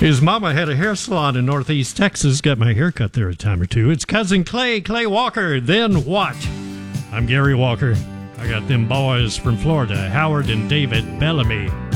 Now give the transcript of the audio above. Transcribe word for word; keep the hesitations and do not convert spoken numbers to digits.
His mama had a hair salon in Northeast Texas. Got my hair cut there a time or two. It's Cousin Clay, Clay Walker. Then what? I'm Gary Walker. I got them boys from Florida, Howard and David Bellamy.